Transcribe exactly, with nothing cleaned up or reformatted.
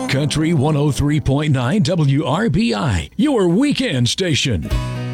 Country one oh three point nine W R B I, your weekend station.